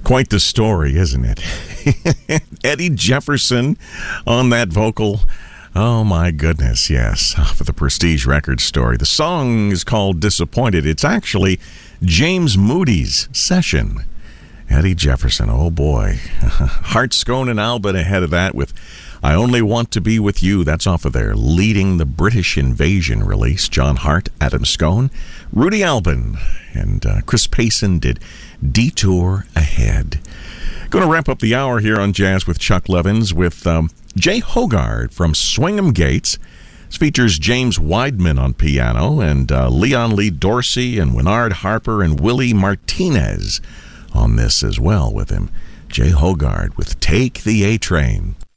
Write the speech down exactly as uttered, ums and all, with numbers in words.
Quite the story, isn't it? Eddie Jefferson on that vocal. Oh, my goodness, yes, for the Prestige Records story. The song is called Disappointed. It's actually James Moody's session. Eddie Jefferson, oh boy. Hart Scone and Albin ahead of that with I Only Want to Be With You. That's off of their Leading the British Invasion release. John Hart, Adam Scone, Rudy Albin, and uh, Chris Payson did Detour Ahead. Going to wrap up the hour here on Jazz with Chuck Levins with um, Jay Hogarth from Swingham Gates. This features James Weidman on piano and uh, Leon Lee Dorsey and Winard Harper and Willie Martinez on this as well with him. Jay Hogarth with Take the A-Train.